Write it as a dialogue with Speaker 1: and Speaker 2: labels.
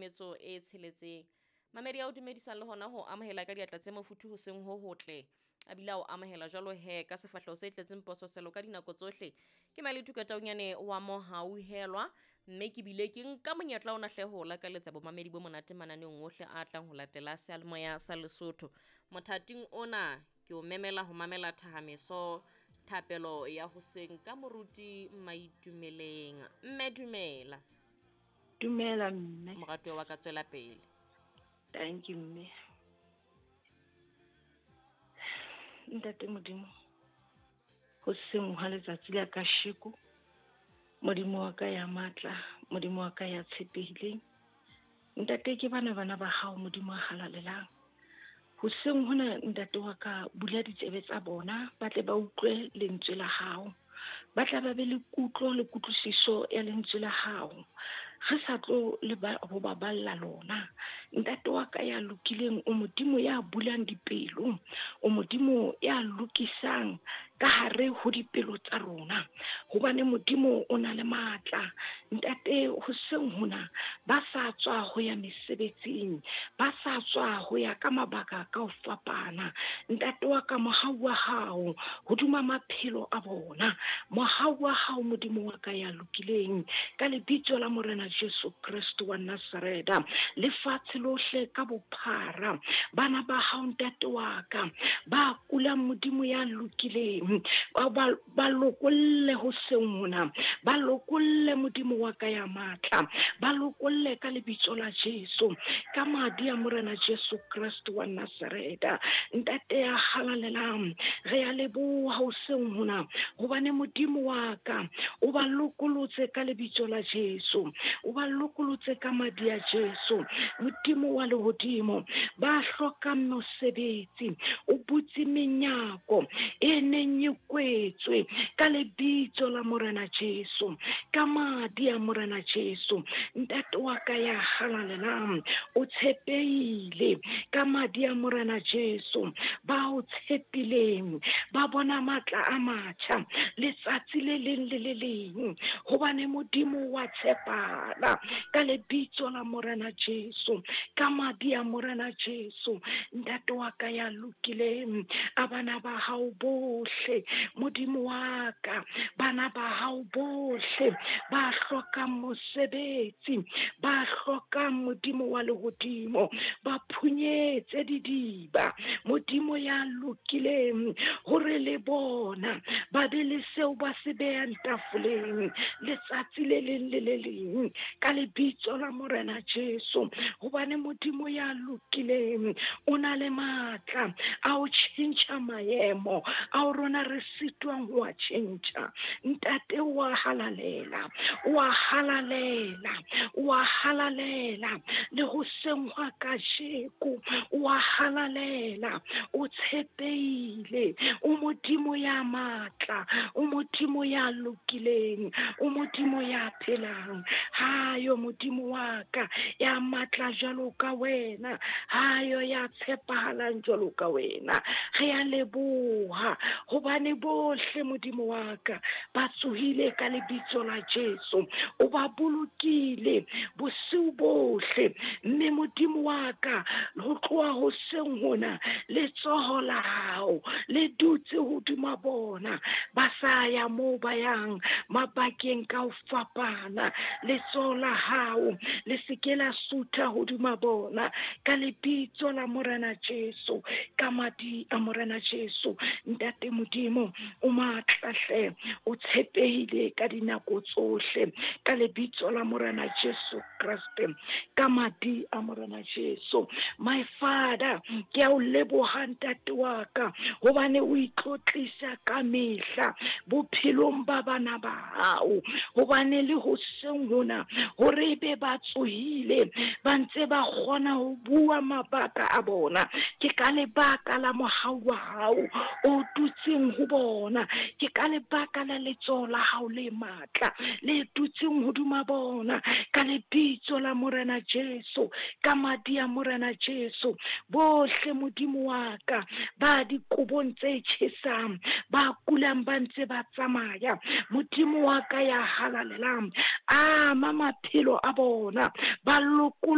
Speaker 1: metso e tsheletseng. Mamedi a o dumedisang le hona ho amohela ka diatla tse mofuthu ho seng ho hotle. A bila o amohela jwalo he ka sefahleho se tletseng pososelo ka dinako tsohle. Ke Maletu Kataonyane wa mo hauhelwa mme ke bile ke nka monyetla ona hlehola ka letsa bo mamedi bo monate mananeong ohle a tlang ho latela sealemoya sa Lesotho. Mothating ona ke o memela ho mamela Thahameso thapelo ya hoseng ka moruti Maitumeleng. Mme dumela.
Speaker 2: Dumela mme.
Speaker 1: Morato wa ka tswela pele.
Speaker 2: Thank you mme. Ntate Modimo ho seng ha letsatsi la kasheko, Modimo wa ka ya matla, Modimo wa ka ya tshepehileng. Ntate ke bana ba hao, Modimo wa halalelang. Ho seng hona ntate wa ka bula ditsebe tsa bona, ba tle ba utlwe lentswe la hao. Ba tla ba be le kutlo le kutlwisiso ya lentswe la hao. Re sa tlo le ho baballa lona. Ntate wa ka ya lokileng, o Modimo ya bulang dipelo, o Modimo ya lokisang ka hare ho dipelo tsa rona. Hobane Modimo o na le matla. Ntate ho seng hona ba sa tswa ho ya mesebetsing, ba sa tswa ho ya ka mabaka ka ho fapana. Ntate wa ka mohau wa hao hoduma maphelo a bona, mohau wa hao Modimo wa ka ya lokileng, ka lebitso la Morena Jesu Kristo wa Nazareta, lefatshe lohle ka bophara. Bana ba hao ntate wa ka ba kula Modimo ya lokileng, ba lokolle ho seng hona, ba lokolle Modimo wa ka ya matla, ba lokolle ka lebitso la Jesu, ka madi a Morena Jesu Kristo wa Nazareta. Ntate ya halalelang, re a leboha ho seng hona hobane Modimo wa ka o ba lokolotse ka lebitso la Jesu, o ba lokolotse ka madi a Jesu. Modimo wa lehodimo ba hloka mosebetsi, o butse menyako e neng e kwetswe ka lebitso la Morena Jesu, ka madi a Morena Jesu. Ntate wa ka ya halalelang, o tshepehile ka madi a Morena Jesu, ba o tshepileng ba bona matla a matjha letsatsi le leng le le leng, hobane Modimo wa tshepala ka lebitso la Morena Jesu, ka madi a Morena Jesu. Ntate wa ka ya lokileng, a bana ba hao bohle Modimo wa ka, bana ba hao bohle ba hloka mosebetsi, ba hloka Modimo wa lehodimo, ba phunyetse didiba Modimo ya lokileng, hore le bona ba be le seo ba se behang tafoleng letsatsi le leng le le leng, ka lebitso la Morena Jesu. Hobane Modimo ya lokileng o na le matla a ho tjhentjha maemo a rona re sitwang ho a tjhentjha. Ntate wa halalela, wa halalela, wa halalela le ho sengwa ka sheko, wa halalela, o tshepehile, o Modimo ya matla, o Modimo ya lokileng, o Modimo ya phelang. Hayo Modimo wa ka ya matla jwalo ka wena, hayo ya tshepahalang jwalo ka wena. Re a leboha hobane bohle Modimo wa ka ba tsohile ka lebitso la Jesu, o ba bolokile bosiu bohle. Mme Modimo wa ka ho tloha ho seng hona letsoho la hao le dutse hodima bona, ba sa ya moo ba yang mabakeng ka ho fapana. Letsoho la hao le seke la sutha hodima bona, ka lebitso la Morena Jesu, ka madi a Morena Jesu. Ntate Modimo o matla hle, o tshepehile ka dinako tsohle, ka lebitso la Morena Jesu Kriste, ka madi a Morena Jesu. My Father, ke a o leboha ntate wa ka hobane o itlotlisa ka mehla bophelong ba bana ba hao, hobane le ho seng hona hore be ba tsohile ba ntse ba kgona ho bua mabaka a bona, ke ka lebaka la mohau wa hao o tutseng ho bona, ke ka lebaka la letsoho la hao le matla le tutseng hodima bona, ka lebitso la Morena Jesu, ka madi a Morena Jesu. Bohle Modimo wa ka ba dikobong tse tjhesang, ba kulang ba ntse ba tsamaya, Modimo wa ka ya halalelang, ama maphelo a bona, ba lokolohe